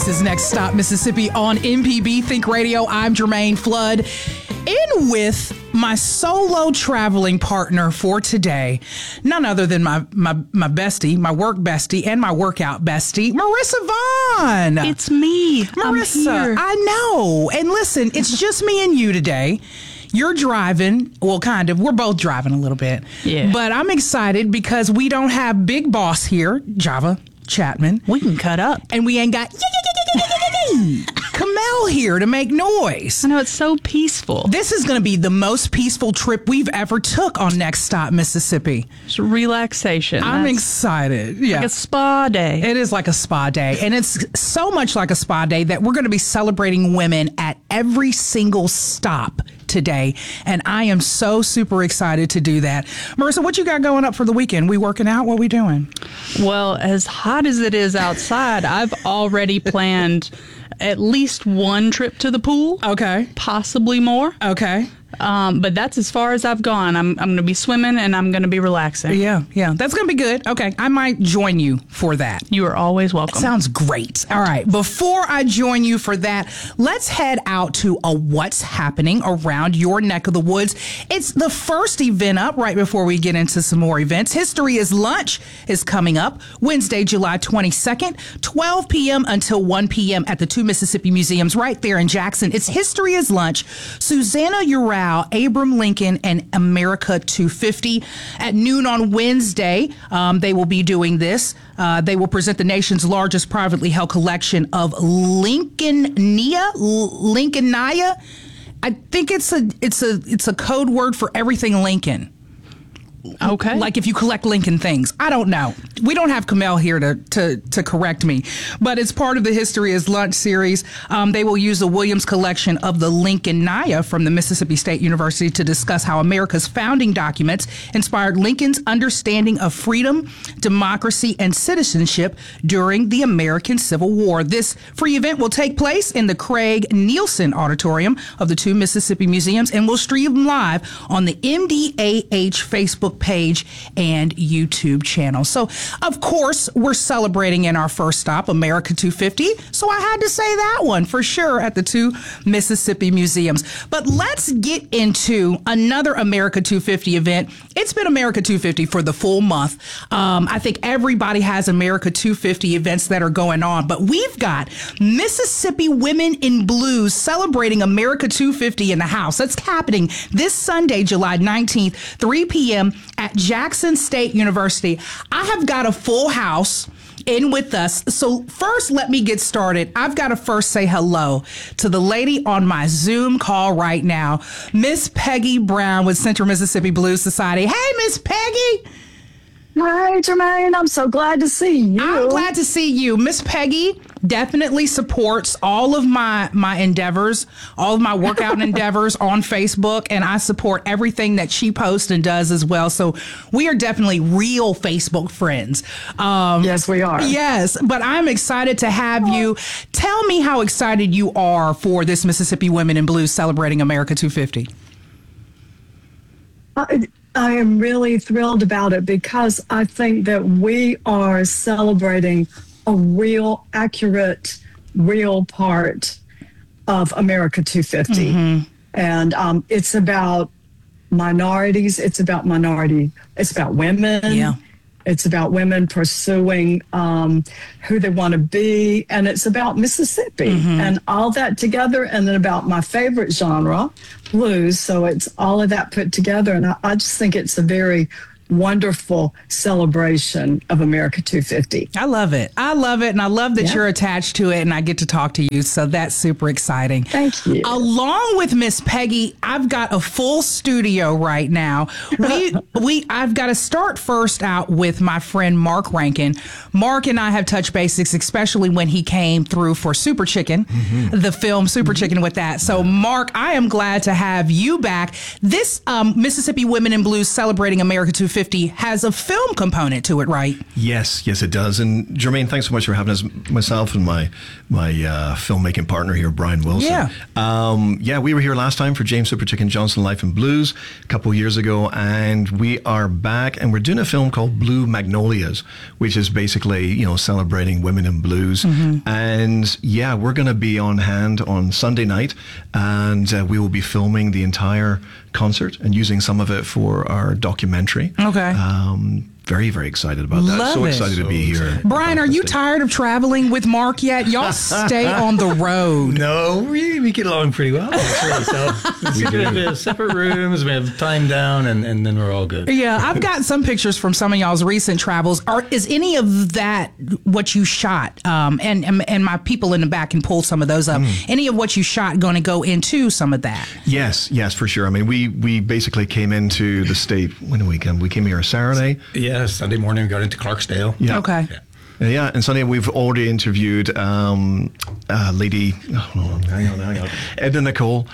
This is Next Stop Mississippi on MPB Think Radio. I'm Jermaine Flood, in with my solo traveling partner for today, none other than my bestie, my work bestie, and my workout bestie, Marissa Vaughn. It's me, Marissa. I know. And listen, it's just me and you today. You're driving. Well, kind of. We're both driving a little bit. Yeah. But I'm excited because we don't have Big Boss here, Java Chapman. We can cut up. And we ain't got Kamel here to make noise. I know, it's so peaceful. This is going to be the most peaceful trip we've ever took on Next Stop Mississippi. It's relaxation. I'm excited. Yeah. Like a spa day. It is like a spa day. And it's so much like a spa day that we're going to be celebrating women at every single stop today. And I am so super excited to do that. Marissa, what you got going up for the weekend? We working out? What we doing? Well, as hot as it is outside, I've already planned at least one trip to the pool. Okay. Possibly more. Okay. But that's as far as I've gone. I'm going to be swimming and I'm going to be relaxing. Yeah. That's going to be good. Okay. I might join you for that. You are always welcome. Sounds great. All right. Before I join you for that, let's head out to a what's happening around your neck of the woods. It's the first event up right before we get into some more events. History is Lunch is coming up Wednesday, July 22nd, 12 p.m. until 1 p.m. at the two Mississippi Museums right there in Jackson. It's History is Lunch. Susanna Ural, Abraham Lincoln, and America 250. At noon on Wednesday, they will be doing this. They will present the nation's largest privately held collection of Lincolnia. I think it's a code word for everything Lincoln. Okay. Like if you collect Lincoln things. I don't know. We don't have Kamel here to correct me, but it's part of the History is Lunch series. They will use the Williams collection of the Lincolnia from the Mississippi State University to discuss how America's founding documents inspired Lincoln's understanding of freedom, democracy, and citizenship during the American Civil War. This free event will take place in the Craig Nielsen Auditorium of the two Mississippi Museums and will stream live on the MDAH Facebook page and YouTube channel. So, of course, we're celebrating in our first stop, America 250. So I had to say that one for sure at the two Mississippi Museums. But let's get into another America 250 event. It's been America 250 for the full month. I think everybody has America 250 events that are going on, but we've got Mississippi Women in Blues celebrating America 250 in the house. That's happening this Sunday, July 19th, 3 p.m. at Jackson State University. I have got a full house in with us. So first, let me get started. I've got to first say hello to the lady on my Zoom call right now, Miss Peggy Brown with Central Mississippi Blues Society. Hey, Miss Peggy. Hi, Jermaine. I'm so glad to see you. I'm glad to see you. Miss Peggy definitely supports all of my endeavors, all of my workout endeavors on Facebook, and I support everything that she posts and does as well. So we are definitely real Facebook friends. Yes, we are. Yes, but I'm excited to have you. Tell me how excited you are for this Mississippi Women in Blues celebrating America 250. I am really thrilled about it because I think that we are celebrating a real, accurate, real part of America 250. Mm-hmm. And it's about minorities. It's about women. Yeah. It's about women pursuing who they want to be. And it's about Mississippi and all that together. And then about my favorite genre, blues. So it's all of that put together. And I just think it's a very wonderful celebration of America 250. I love it. And I love that you're attached to it and I get to talk to you. So that's super exciting. Thank you. Along with Miss Peggy, I've got a full studio right now. I've got to start first out with my friend Mark Rankin. Mark and I have touched basics, especially when he came through for Super Chicken, the film Super Chicken with that. So Mark, I am glad to have you back. This Mississippi Women in Blues celebrating America 250 250 has a film component to it, right? Yes, it does. And Jermaine, thanks so much for having us. Myself and my filmmaking partner here, Brian Wilson. Yeah. We were here last time for James Super Chicken Johnson Life and Blues a couple of years ago, and we are back, and we're doing a film called Blue Magnolias, which is basically, celebrating women in blues. And we're going to be on hand on Sunday night, and we will be filming the entire concert and using some of it for our documentary. Okay. Very, very excited about that. Love so it. excited to be here. Brian, are you tired of traveling with Mark yet? Y'all stay on the road. No, we get along pretty well, actually. So we have separate rooms, we have time down, and then we're all good. Yeah, I've got some pictures from some of y'all's recent travels. Is any of that what you shot? And my people in the back can pull some of those up. Any of what you shot going to go into some of that? Yes, for sure. I mean, we basically came into the state, when did we come? We came here Saturday. Yeah, Sunday morning we got into Clarksdale. Yeah. Okay. Yeah, and Sunday we've already interviewed lady, hang on, Edna Nicole.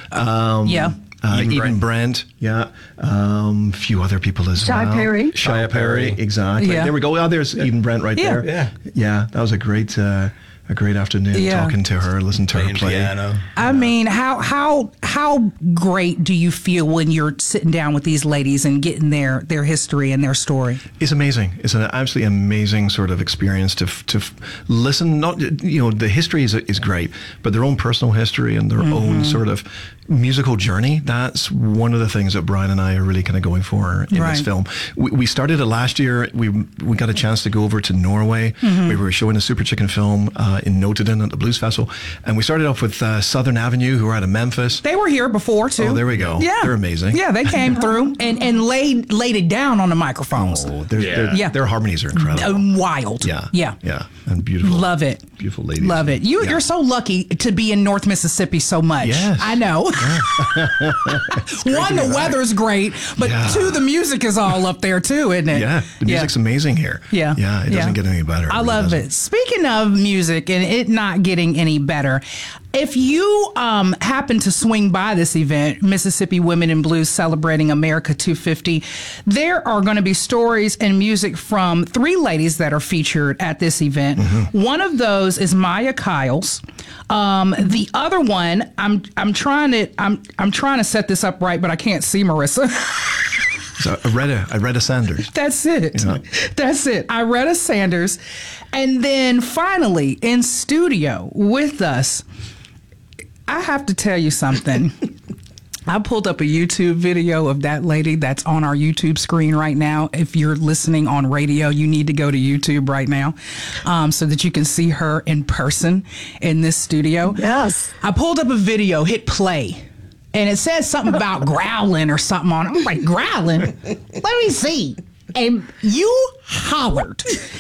Eden Brent. Yeah. A few other people as well. Shia Perry, exactly. Yeah. There we go. Oh, there's Eden Brent right there. Yeah. That was a great afternoon talking to her, listening to her play. Piano. I mean, how great do you feel when you're sitting down with these ladies and getting their history and their story? It's amazing. It's an absolutely amazing sort of experience to listen. Not the history is great, but their own personal history and their own sort of musical journey. That's one of the things that Brian and I are really kind of going for in this film. We started it last year. We got a chance to go over to Norway. We were showing a Super Chicken film in Notodden at the Blues Festival, and we started off with Southern Avenue, who are out of Memphis. They were here before too. Oh, there we go. Yeah, they're amazing. Yeah, they came through and laid it down on the microphones. Oh, their harmonies are incredible. Wild. Yeah, and beautiful. Love it. Beautiful ladies. Love it. You're so lucky to be in North Mississippi so much. Yes. I know. One, the weather's great, but two, the music is all up there too, isn't it? Yeah, the music's amazing here. Yeah. It doesn't get any better. I love it. Speaking of music and it not getting any better, if you happen to swing by this event, Mississippi Women in Blues Celebrating America 250, there are going to be stories and music from 3 ladies that are featured at this event. One of those is Maya Kyles. The other one, I'm trying to set this up right, but I can't see Marissa. So Iretta Sanders. That's it. Yeah. That's it. Iretta Sanders. And then finally in studio with us, I have to tell you something. I pulled up a YouTube video of that lady that's on our YouTube screen right now. If you're listening on radio, you need to go to YouTube right now so that you can see her in person in this studio. Yes. I pulled up a video, hit play, and it says something about growling or something on it. I'm like, growling? Let me see. And you hollered.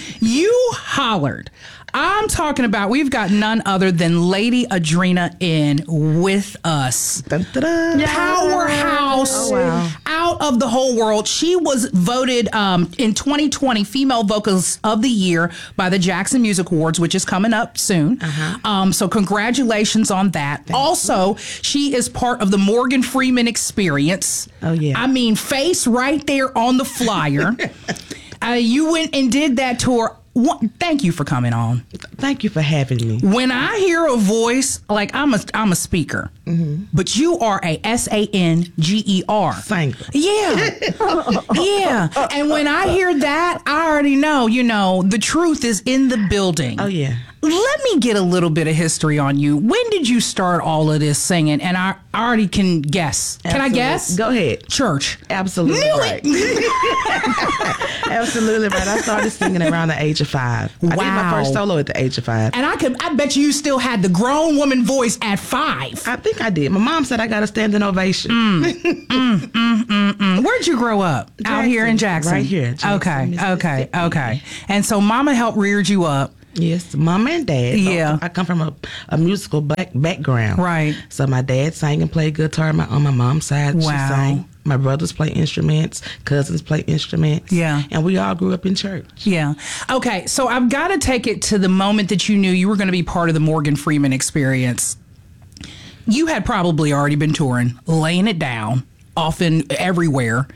I'm talking about, we've got none other than Lady Adrena in with us. Dun, dun, dun. Powerhouse. Oh, wow. Out of the whole world. She was voted in 2020 Female Vocalist of the Year by the Jackson Music Awards, which is coming up soon. So congratulations on that. Also, she is part of the Morgan Freeman Experience. Oh, yeah. I mean, face right there on the flyer. You went and did that tour. Thank you for coming on. Thank you for having me. When I hear a voice, like I'm a speaker, but you are a SANGER. Singer. Yeah. Yeah. And when I hear that, I already know, the truth is in the building. Oh, yeah. Let me get a little bit of history on you. When did you start all of this singing? And I already can guess. Can I guess? Go ahead. Church. Absolutely Knew right. it. Absolutely right. I started singing around the age of 5. I did my first solo at the age of 5. And I bet you still had the grown woman voice at 5. I think I did. My mom said I got a standing ovation. Where'd you grow up? Out here in Jackson? Right here. Jackson, Okay. And so mama helped reared you up. Yes, mama and dad. Yeah. I come from a musical background. Right. So my dad sang and played guitar. On my mom's side, she Wow. sang. My brothers play instruments. Cousins play instruments. Yeah. And we all grew up in church. Yeah. Okay, so I've got to take it to the moment that you knew you were going to be part of the Morgan Freeman Experience. You had probably already been touring, laying it down, often everywhere.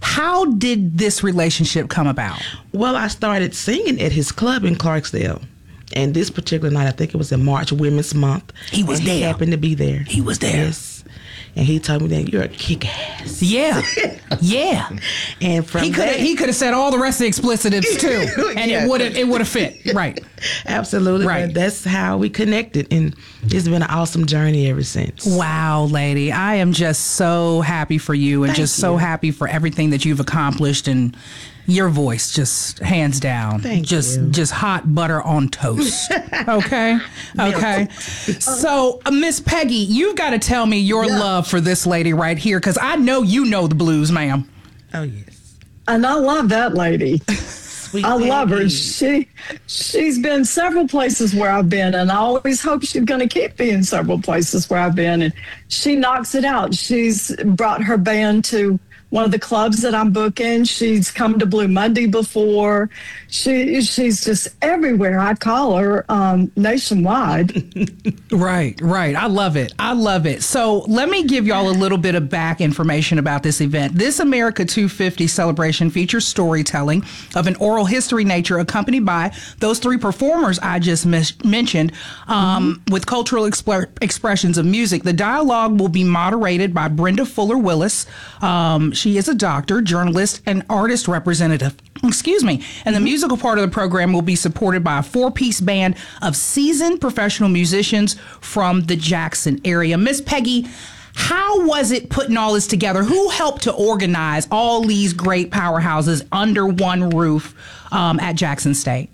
How did this relationship come about? Well, I started singing at his club in Clarksdale. And this particular night, I think it was in March, Women's Month. He was there. He happened to be there. He was there. Yes. And he told me that you're a kick-ass. Yeah. Yeah. And from He could have said all the rest of the explicitives too. And Yeah. it would have fit. Right. Absolutely. Right. But that's how we connected. And it's been an awesome journey ever since. Wow, lady. I am just so happy for you and Thank just so you. happy for everything that you've accomplished, and your voice just hands down. Thank just you. just hot butter on toast. Okay? Okay. So, Miss Peggy, you've got to tell me your love for this lady right here, because I know you know the blues, ma'am. Oh, yes. And I love that lady. Sweet I love her. Peggy. She's been several places where I've been, and I always hope she's going to keep being several places where I've been. And she knocks it out. She's brought her band to one of the clubs that I'm booking. She's come to Blue Monday before. She's just everywhere. I call her nationwide. Right. I love it. So let me give y'all a little bit of back information about this event. This America 250 celebration features storytelling of an oral history nature accompanied by those three performers I just mentioned, with cultural expressions of music. The dialogue will be moderated by Brenda Fuller Willis. She is a doctor, journalist, and artist representative. And the musical part of the program will be supported by a 4-piece band of seasoned professional musicians from the Jackson area. Miss Peggy, how was it putting all this together? Who helped to organize all these great powerhouses under one roof at Jackson State?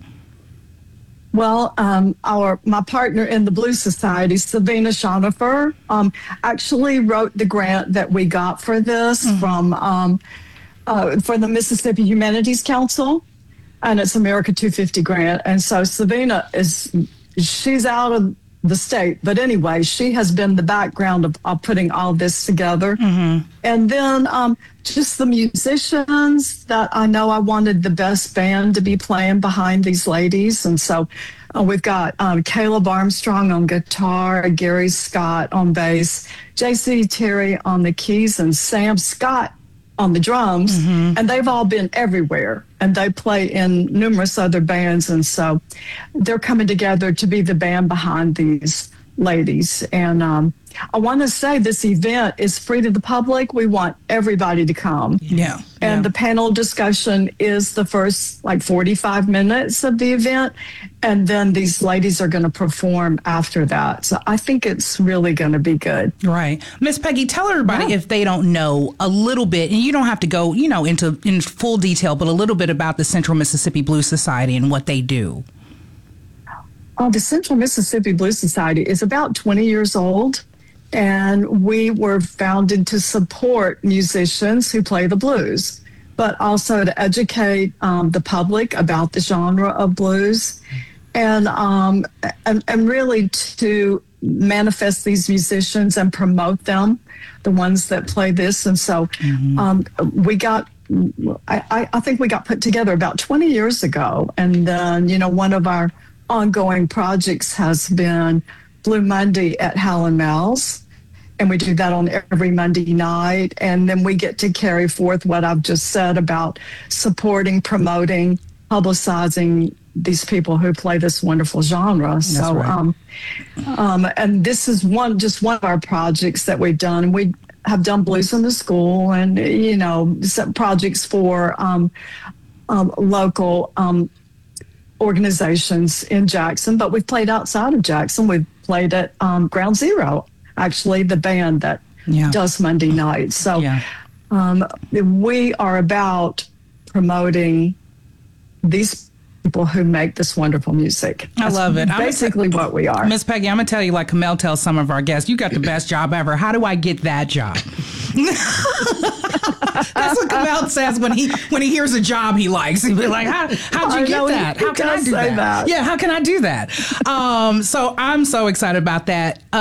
Well, my partner in the Blues Society, Sabina Schonifer, actually wrote the grant that we got for this for the Mississippi Humanities Council, and it's America 250 grant. And so Sabina she's out of the state, but anyway, she has been the background of putting all this together. And then just the musicians that I know I wanted the best band to be playing behind these ladies. And so we've got Caleb Armstrong on guitar, Gary Scott on bass, JC Terry on the keys, and Sam Scott on the drums. And they've all been everywhere, and they play in numerous other bands. And so they're coming together to be the band behind these ladies. And I want to say this event is free to the public. We want everybody to come. Yeah. And the panel discussion is the first 45 minutes of the event. And then these ladies are going to perform after that. So I think it's really going to be good. Right. Miss Peggy, tell everybody, if they don't know, a little bit, and you don't have to go, in full detail, but a little bit about the Central Mississippi Blues Society and what they do. The Central Mississippi Blues Society is about 20 years old, and we were founded to support musicians who play the blues, but also to educate the public about the genre of blues, and really to manifest these musicians and promote them, the ones that play this. And so I think we got put together about 20 years ago, and then one of our ongoing projects has been Blue Monday at Howland Mills, and we do that on every Monday night. And then we get to carry forth what I've just said about supporting, promoting, publicizing these people who play this wonderful genre. That's so, right. And this is just one of our projects that we've done. We have done Blues in the School, and some projects for local organizations in Jackson, but we've played outside of Jackson. We've played at Ground Zero, actually, the band that does Monday nights. So we are about promoting these people who make this wonderful music. I love it. Basically what we are. Miss Peggy, I'm going to tell you, like Kamel tells some of our guests, you got the best job ever. How do I get that job? That's what Kamel says when he hears a job he likes. He'll be like, how'd you get that? How can I do that? Yeah, how can I do that? So I'm so excited about that.